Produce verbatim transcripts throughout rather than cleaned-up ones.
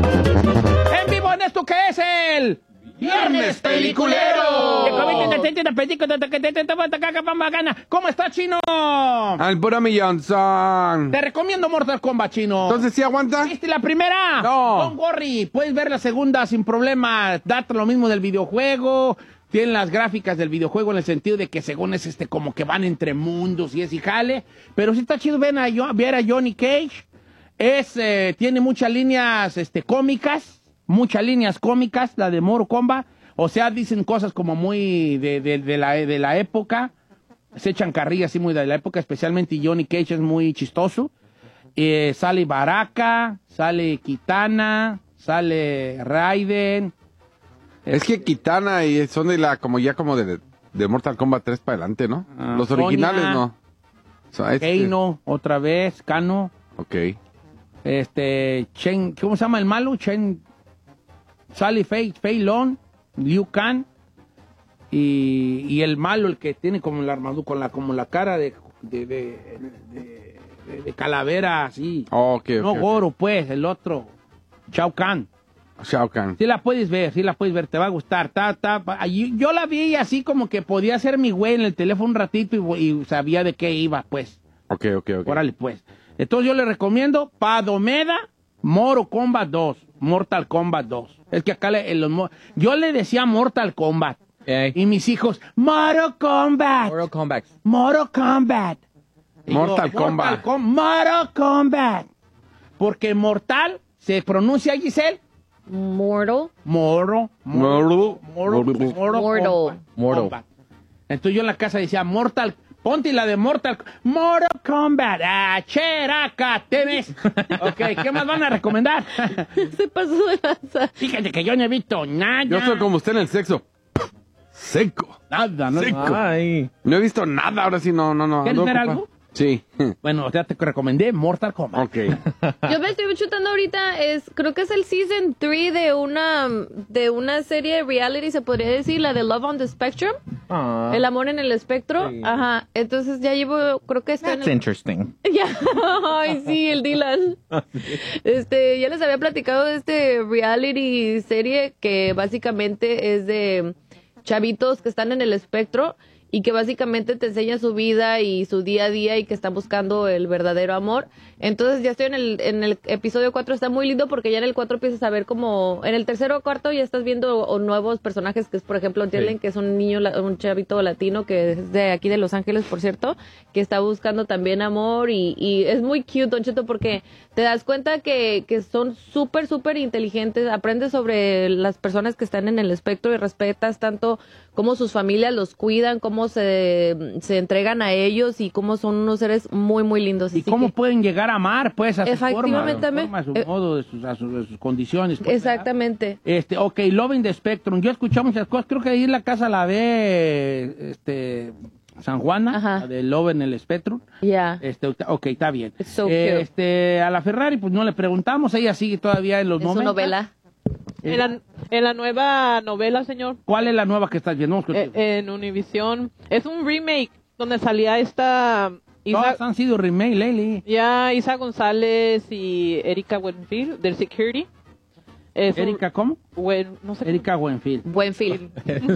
En vivo en esto que es el Viernes Peliculero. ¿Cómo está, Chino? Al puro millonzón. Te recomiendo Mortal Kombat, Chino. Entonces, ¿sí aguanta? ¿Viste la primera? No. Don't worry, puedes ver la segunda sin problema. Date lo mismo del videojuego. Tienen las gráficas del videojuego en el sentido de que según es este como que van entre mundos y es y jale. Pero sí está chido ven a, ver a Johnny Cage. Es, eh, tiene muchas líneas este, cómicas. Muchas líneas cómicas, la de Mortal Kombat. O sea, dicen cosas como muy de, de, de, la, de la época. Se echan carrillas así muy de la época. Especialmente Johnny Cage es muy chistoso. Eh, sale Baraka, sale Kitana, sale Raiden. Es que Kitana y son de la, como ya como de, de Mortal Kombat tres para adelante, ¿no? Ah, Los originales Sonya, no. O sea, este- Keino, otra vez, Kano. Ok. Este, Chen, ¿cómo se llama el malo? Chen, sale Fei, Fei Long, Liu Kang. Y, y el malo, el que tiene como la armadura, con la, como la cara de, de, de, de, de- de calavera así. Oh, ok, ok. no ok. Goro, pues, el otro. Shao Kahn. Shao Kahn. Sí la puedes ver, sí la puedes ver, te va a gustar. Ta, ta, pa- yo, yo la vi así como que podía ser mi güey en el teléfono un ratito y, y sabía de qué iba, pues. Ok, ok, ok. Órale, pues. Entonces yo le recomiendo Padomeda, Mortal Kombat dos. Mortal Kombat dos. Es que acá le, en los, mo- yo le decía Mortal Kombat. Ey. Y mis hijos, Mortal Kombat. Mortal Kombat. Mortal Kombat. Y yo, Mortal Kombat. Com- Mortal Kombat. Porque mortal se pronuncia, Giselle. Mortal. Moro, Moro. moro, moro, Mortal. Kombat, Mortal. Kombat. Entonces yo en la casa decía Mortal, ponte la de Mortal, Mortal Kombat, ah, cheraca, temes. Ok, ¿qué más van a recomendar? Se pasó de lanza. Fíjate que yo no he visto nada. Yo soy como usted en el sexo. Seco. Nada, no. Seco. Ay. No he visto nada, ahora sí, no, no, no. ¿Quieres ando ver ocupado. algo? Sí. Bueno, ya te recomendé Mortal Kombat. Ok. Yo me estoy chutando ahorita, es, creo que es el season tres de una, de una serie de reality, se podría decir, la de Love on the Spectrum. Ah. El amor en el espectro. Sí. Ajá. Entonces ya llevo, creo que está en That's el... interesting. Ya, ay, sí, el Dylan. Este, ya les había platicado de este reality serie que básicamente es de chavitos que están en el espectro y que básicamente te enseña su vida y su día a día y que están buscando el verdadero amor. Entonces ya estoy en el, en el episodio cuatro, está muy lindo porque ya en el cuatro empiezas a ver como, en el tercero o cuarto ya estás viendo o nuevos personajes que es, por ejemplo, Dylan, Sí. que es un niño, la- un chavito latino que es de aquí de Los Ángeles, por cierto, que está buscando también amor y, y es muy cute, Don Cheto, porque te das cuenta que, que son súper, súper inteligentes, aprendes sobre las personas que están en el espectro y respetas tanto cómo sus familias los cuidan, cómo se, se entregan a ellos y cómo son unos seres muy, muy lindos. ¿Y Así cómo que- pueden llegar a amar, pues, a su forma, Efectivamente, a su, forma, a su eh, modo, de sus, a sus, de sus condiciones? pues, ¿verdad? Exactamente. Este, ok, Loving the Spectrum. Yo he escuchado muchas cosas. Creo que ahí en la casa la de este, San Juana, Ajá. la de Love en el Spectrum. Ya. Este, ok, está bien. It's so Eh, cute. Este, a la Ferrari, pues no le preguntamos. Ella sigue todavía en los Es su noventa. novela. En la, en la nueva novela, señor, ¿Cuál es la nueva que estás viendo? Vamos eh, contigo. en Univision, es un remake donde salía esta Isa, Todas han sido remake, Lely. ya Isa González y Erika Buenfil del Security. Es un- ¿Erika cómo? Buen- no sé. Erika Buenfield. Buen film.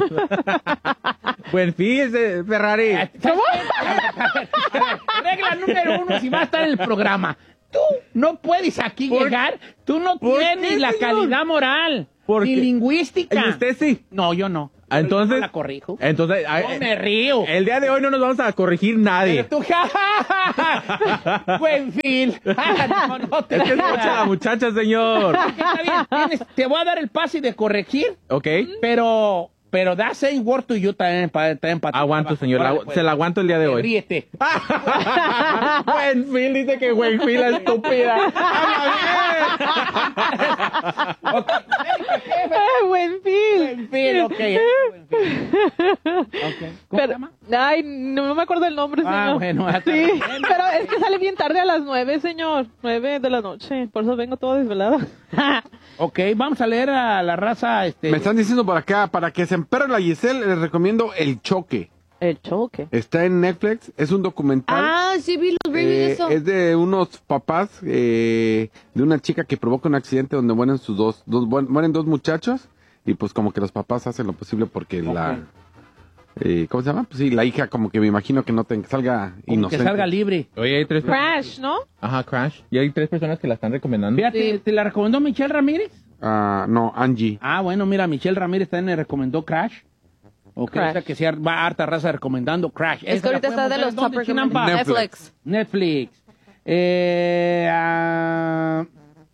Buen fin, ese Ferrari. ¿Cómo? Regla número uno, si va a estar en el programa. Tú no puedes aquí ¿Por- llegar. Tú no ¿Por tienes qué, la señor? calidad moral. ¿Por Ni qué? lingüística. ¿Y usted sí? No, yo no. Ah, entonces- Yo no la corrijo. Entonces, No ay, me río. el día de hoy no nos vamos a corregir nadie. Pero tú, ja, ja, ja, ja. Buen film. No, no te Es que escucha a la creas. muchacha, señor. Está bien, tienes- te voy a dar el pase de corregir, ¿Ok? pero, pero da same word to you también para también pa- Aguanto, señor. Órale, la- pues. se la aguanto el día de hoy. Ríete. Buenfil dice que Buenfil es estúpida. Ok, Erika, ¿qué? ¡Ah, Buenfil! Buen film, ok. Buen film. Ok. ¿Cómo se Pero, llama? ay, no, no me acuerdo el nombre, señor. Ah, bueno, hasta Sí, bien. pero es que sale bien tarde a las nueve, señor. Nueve de la noche, por eso vengo todo desvelado. Ok, vamos a leer a la raza. Este, Me están diciendo por acá, para que se emperre la Giselle, les recomiendo El Choque. ¿El show o qué? Está en Netflix, es un documental. Ah, sí vi los reviews de Eh, eso. es de unos papás eh, de una chica que provoca un accidente donde mueren sus dos, dos buen- mueren dos muchachos y pues como que los papás hacen lo posible porque la eh, ¿cómo se llama? Pues sí, la hija como que me imagino que no te, que salga Que inocente. salga libre. Oye, hay tres Crash, ¿no? Ajá, Crash. Y hay tres personas que la están recomendando. Fíjate, Sí. ¿te la recomendó Michelle Ramírez? Ah, no, Angie. Ah, bueno, mira, Michelle Ramírez también le recomendó Crash. Ok, Crash. o sea que sí va harta raza recomendando Crash. Es Esa que la ahorita está de podemos los ver, top ¿dónde, Chinampa? recommended. Netflix. Netflix. Netflix. Eh, ah,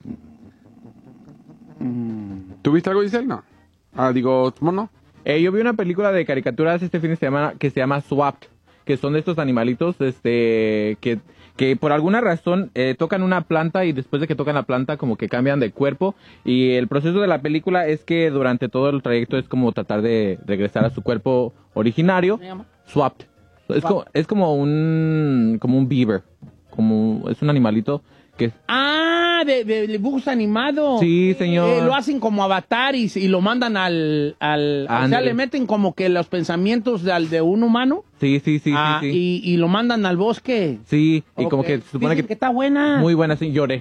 ¿Tuviste algo, Giselle? No. Ah, digo, mono. Eh, yo vi una película de caricaturas este fin de semana que se llama Swapped, que son de estos animalitos este que, que por alguna razón eh, tocan una planta y después de que tocan la planta como que cambian de cuerpo y el proceso de la película es que durante todo el trayecto es como tratar de regresar a su cuerpo originario. ¿se llama? Swapped. Es como, es como un como un beaver, como es un animalito que Ah, de, de dibujos animados. Sí, señor. Eh, lo hacen como avatar y, y lo mandan al... al o sea, Ándale. le meten como que los pensamientos de, al de un humano. sí, sí, sí, ah, sí, sí. Y, y lo mandan al bosque. Sí, y Ok. como que se supone Dicen que, que está buena. muy buena, sí, lloré.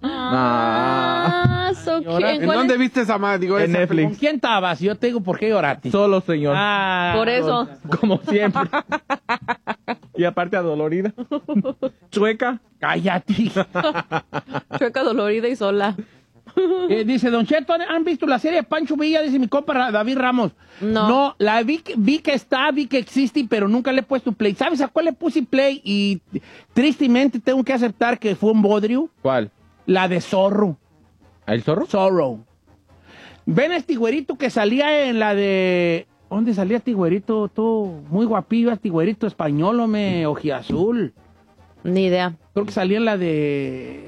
Ah. Ah, so Llora. cute. ¿En ¿Cuál dónde es? viste esa madre? Digo, En esa Netflix. ¿Con quién estabas? Yo te digo por qué lloraste. Solo, señor. Ah, Por eso. Como siempre. Y aparte adolorida. Chueca. Cállate. Chueca, dolorida y sola. Eh, dice, Don Cheto, ¿han visto la serie de Pancho Villa? Dice mi compa Ra- David Ramos. No. No, la vi, que- vi que está, vi que existe, pero nunca le he puesto play. ¿Sabes a cuál le puse play? Y tristemente tengo que aceptar que fue un bodrio. ¿Cuál? La de Zorro. ¿El zorro? Zorro. Ven a este güerito que salía en la de... ¿Dónde salía este güerito? Tú, muy guapillo, este güerito español, hombre, ojiazul. Ni idea. Creo que salía en la de...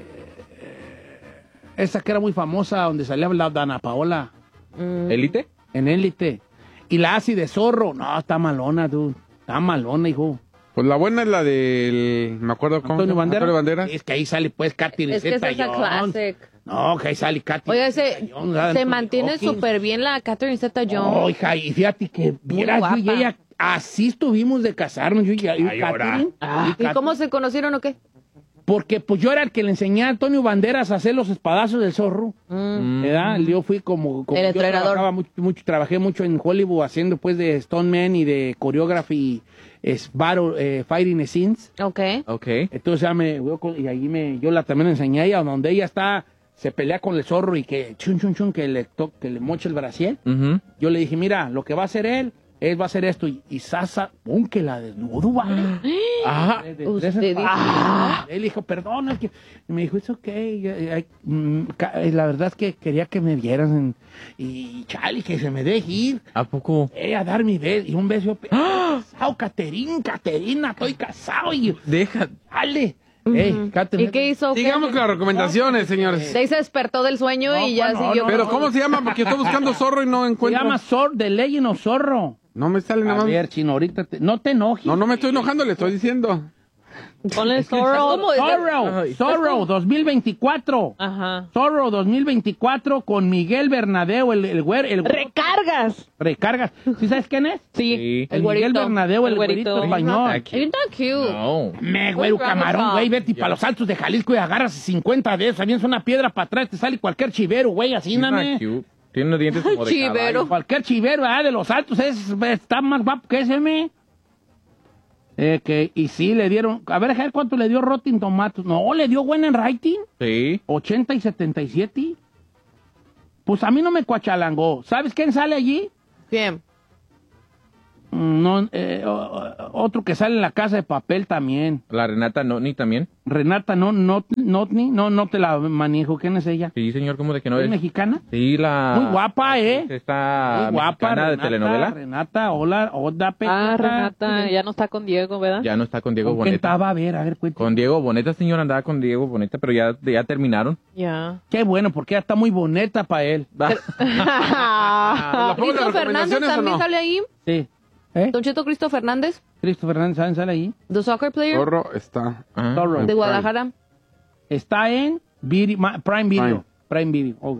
Esa que era muy famosa, donde salía la Dana Paola. Mm. ¿Elite? En Élite. Y la así de Zorro. No, está malona, tú. Está malona, hijo. Pues la buena es la del, me acuerdo cómo. Antonio Banderas. Antonio Banderas. Es que ahí sale, pues, Katy Es que esa es la classic. No, que ahí sale Katy. Oiga, se, Zeta-Jones, se Anthony mantiene Hopkins. súper bien la Catherine Zeta-Jones. Oh, hija, y fíjate que vieras, yo y guapa. ella, así estuvimos de casarnos, yo y, y Catherine. Ah, y ¿y cómo se conocieron o qué? Porque pues yo era el que le enseñé a Antonio Banderas a hacer los espadazos del Zorro. Mm. ¿Verdad? Yo fui como, como El yo entrenador. trabajaba mucho, mucho, trabajé mucho en Hollywood haciendo pues de stuntman y de choreography, es battle, eh, fighting scenes. Ok. Ok. Entonces ya me, yo con- y ahí me, yo la también enseñé a ella, donde ella está, se pelea con el zorro y que chun chun chun que le to, que le moche el brasier. Ujú. Yo le dije, mira, lo que va a hacer él, él va a hacer esto y, y Sasa, pum, que la desnudo, ¿vale? Ah, De- de- de Usted ese- dijo. Ah. Él dijo, perdón, es que... Y me dijo, es ok. eh, eh, mm, ca- eh, La verdad es que quería que me vieras. en- y chale, que se me deje ir. ¿a poco? Eh, a dar mi beso. Y un beso. ¡Ah! Casado, Caterín, Caterina, estoy casado. Y Deja. dale. Ey, Caterina. ¿Y qué hizo? Digamos que las recomendaciones, señores. De ahí se despertó del sueño No, y ya bueno, siguió. no, Pero ¿cómo se llama? Porque estoy buscando zorro y no Se encuentro. llama Zor, The Legend of Zorro. No me sale nada A más. ver, chino, ahorita te- no te enojes. No, no me estoy enojando, le estoy diciendo. Ponle Es que- Zorro. ¿Cómo es? Zorro, Ay. Zorro, dos mil veinticuatro. Ajá. Zorro dos mil veinticuatro con Miguel Bernadeu, el, el güer, el ¡Recargas! recargas. ¿Sí sabes quién es? Sí. Sí. El, El Miguel güerito. Bernadeu, el, El güerito, güerito. español. Aquí. You're not cute. No. Me, güero, Muy camarón, grandioso. güey, vete para los altos de Jalisco y agarras cincuenta de esos, también es una piedra para atrás, te sale cualquier chivero, güey, así, He's not nane. cute. Tiene unos dientes como de Chivero. caballo. Cualquier chivero, ah, de los altos, es, está más guapo que ese, me. Eh, que, y sí, le dieron, a ver, a ver cuánto le dio Rotten Tomatoes. No, le dio buena en rating, Sí. ochenta y setenta y siete. Pues a mí no me cuachalangó. ¿Sabes quién sale allí? Bien. Mm, No, eh, o- o- otro que sale en La Casa de Papel también. La Renata Notni también. Renata no, no, Notni, no, no te la manejo. ¿Quién es ella? Sí, señor, ¿cómo de que no ¿Es es? mexicana? Sí, la... Muy guapa, ¿eh? Esta Muy guapa, mexicana de Renata, telenovela. Renata, hola, hola, Ah, Petra. Renata, ya no está con Diego, ¿verdad? Ya no está con Diego ¿Con quién Boneta. estaba? A ver, a ver, cuéntame. Con Diego Boneta, señor, andaba con Diego Boneta, pero ya, ya terminaron. Ya. Qué bueno, porque ella está muy bonita para él. ¿La pongo en las Cristo Fernández recomendaciones o también no? sale ahí. Sí. ¿Eh? Don Cheto Cristo Fernández, Cristo Fernández, ¿saben? Sale ahí. the soccer player Zorro está. Ajá. Zorro. de Guadalajara. Está en Vidi- Ma- Prime Video. Prime Video, ok.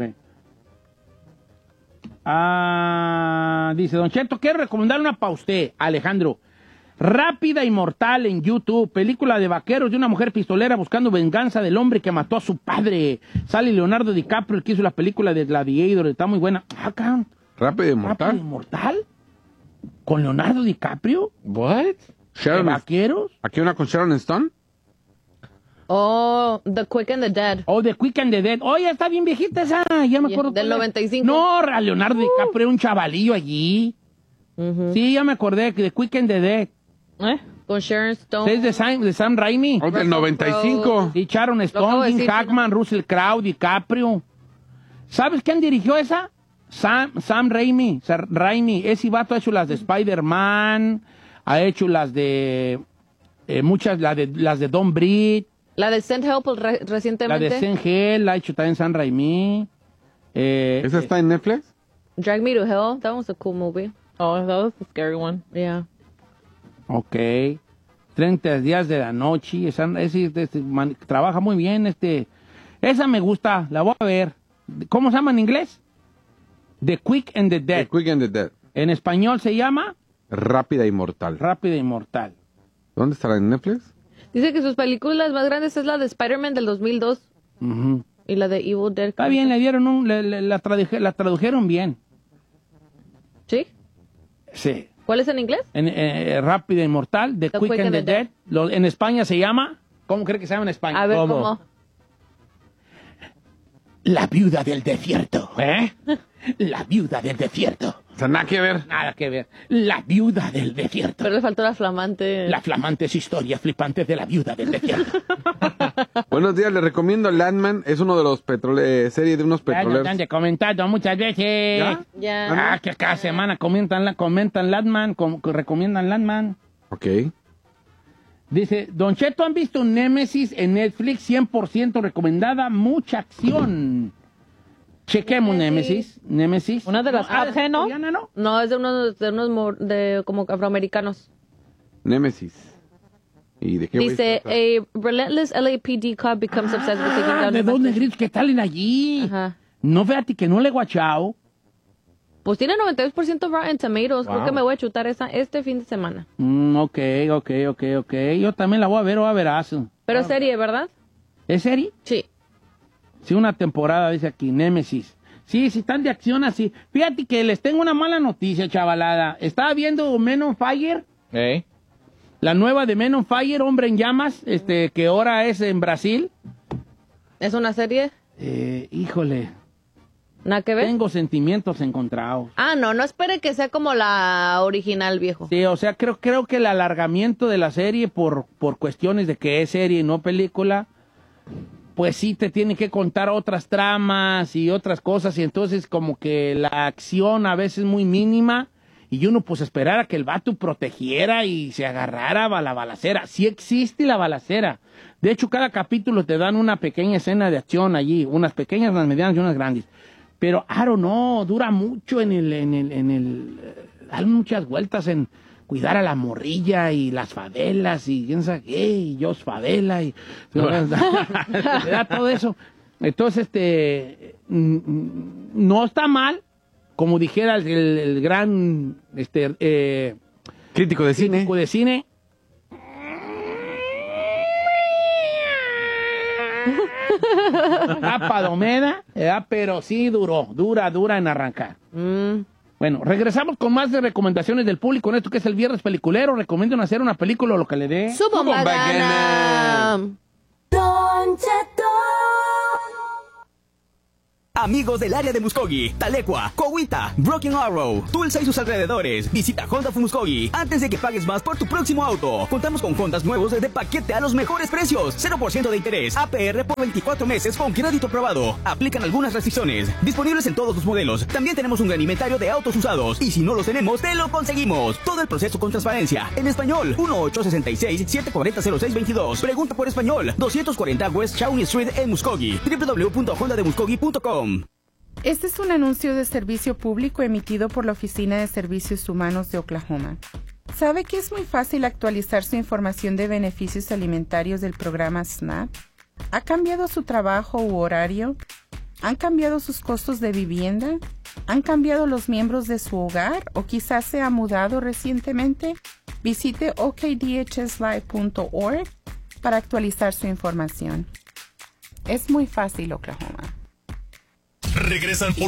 Ah, dice, Don Cheto, quiero recomendar una para usted, Alejandro. Rápida y Mortal en YouTube. Película de vaqueros de una mujer pistolera buscando venganza del hombre que mató a su padre. Sale Leonardo DiCaprio, el que hizo la película de Gladiator. Está muy buena. Ah, cabrón. Rápido y Mortal. ¿Rápido y Mortal? ¿Con Leonardo DiCaprio? What? ¿De Sharon, vaqueros? ¿aquí una con Sharon Stone? Oh, The Quick and the Dead. Oh, The Quick and the Dead. Oye, está bien viejita esa. Ya me Yeah, acuerdo. del cuál es. noventa y cinco. No, a Leonardo DiCaprio, un chavalillo allí. Ujú. Sí, ya me acordé que The Quick and the Dead. ¿Eh? Con Sharon Stone. Es de Sam, de Sam Raimi. Oh, del noventa y cinco. Y Sharon acabo Stone, de Jim decir, Hackman, Russell Crowe, DiCaprio. ¿Sabes quién dirigió esa? Sam, Sam Raimi. Sa- Raimi. Ese vato ha hecho las de Spider-Man, ha hecho las de... eh, muchas, la de, las de Don Breed, La de Send Help re- la recientemente. de Sen Hell, la ha hecho también Sam Raimi. Eh, ¿Esa está en Netflix? Drag Me to Hell. That was a cool movie. Oh, that was a scary one. Yeah. Ok. treinta días de la noche. Esa, ese, este, man- trabaja muy bien. Este, esa me gusta. La voy a ver. ¿Cómo se llama en inglés? The Quick and the Dead. The Quick and the Dead. En español se llama Rápida y Mortal. Rápida y Mortal. ¿Dónde estará? ¿En Netflix? Dice que sus películas más grandes es la de Spider-Man del dos mil dos Ujú. y la de Evil Dead. Está bien, le dieron un, le- le- la, traduje- la tradujeron bien. ¿Sí? Sí. ¿Cuál es en inglés? En, eh, Rápida y Mortal, The, Quick, and the Dead. Lo- en España se llama, ¿cómo cree que se llama en España? A ver ¿Cómo? cómo. La viuda del desierto. ¿Eh? La viuda del desierto. O sea, nada que ver. Nada que ver. La viuda del desierto. Pero le faltó la flamante. Las flamantes historias flipantes de la viuda del desierto. Buenos días, le recomiendo Landman. Es uno de los petrole... serie de unos Ya nos petroleros. han de comentado muchas veces. ¿Ya? Ya. Ah, que cada semana comentan, la, comentan Landman, com- recomiendan Landman. Ok. Dice, Don Cheto, ¿han visto Némesis en Netflix? cien por ciento recomendada, mucha acción. Chequemos Némesis. Némesis. Una de las Ah, Up, ¿no? coreana, ¿no? No, es de unos, de unos mor- de como afroamericanos. Némesis. ¿Y de qué Dice, voy a tratar? a relentless L A P D cop becomes obsessed with taking Ah, down de dos investors. negritos que salen allí. Ajá. No, fíjate que no le he guachado. Pues tiene noventa y dos por ciento Rotten Tomatoes. Creo Wow. que me voy a chutar esa este fin de semana. Mm, ok, ok, ok, ok. Yo también la voy a ver o a verazo. Pero serie, ¿verdad? ¿Es serie? Sí. Sí, una temporada, dice aquí, Némesis. Sí, sí, están de acción así. Fíjate que les tengo una mala noticia, chavalada. Estaba viendo Men on Fire, ¿Eh? la nueva de Men on Fire, Hombre en Llamas, este, que ahora es en Brasil. ¿Es una serie? Eh, híjole, ¿Nada que ver? tengo sentimientos encontrados. Ah, no, no espere que sea como la original, viejo. Sí, o sea, creo, creo que el alargamiento de la serie por, por cuestiones de que es serie y no película, pues sí te tiene que contar otras tramas y otras cosas, y entonces como que la acción a veces muy mínima, y uno pues esperara que el vato protegiera y se agarrara a la balacera. Sí existe la balacera. De hecho, cada capítulo te dan una pequeña escena de acción allí, unas pequeñas, unas medianas y unas grandes. Pero, I don't know, dura mucho en el, en el, en el, eh, dan muchas vueltas en cuidar a la morrilla y las favelas y quién sabe qué, y yo favela y le da todo eso. Entonces, este, mm, mm, no está mal, como dijera el, el- el gran, este, eh, Crítico de cine. crítico de cine. Ah, palomera, ¿verdad? Pero sí duró, dura, dura en arrancar. Mm. Bueno, regresamos con más de recomendaciones del público en esto que es el Viernes Peliculero. Recomiendan hacer una película o lo que le dé. Su bomba bomba gana. Don Cheto. Amigos del área de Muskogee, Talecua, Cowita, Broken Arrow, Tulsa y sus alrededores, visita Honda of Muskogee antes de que pagues más por tu próximo auto. Contamos con Hondas nuevos de paquete a los mejores precios, cero por ciento de interés, A P R por veinticuatro meses con crédito aprobado. Aplican algunas restricciones, disponibles en todos los modelos. También tenemos un gran inventario de autos usados y si no los tenemos, te lo conseguimos. Todo el proceso con transparencia. En español, uno ocho seis seis, siete cuatro cero, cero seis dos dos. Pregunta por español, doscientos cuarenta West Shawnee Street en Muskogee, w w w punto honda de muskogee punto com. Este es un anuncio de servicio público emitido por la Oficina de Servicios Humanos de Oklahoma. ¿Sabe que es muy fácil actualizar su información de beneficios alimentarios del programa SNAP? ¿Ha cambiado su trabajo u horario? ¿Han cambiado sus costos de vivienda? ¿Han cambiado los miembros de su hogar o quizás se ha mudado recientemente? Visite o k d h s live punto org para actualizar su información. Es muy fácil, Oklahoma. Regresan por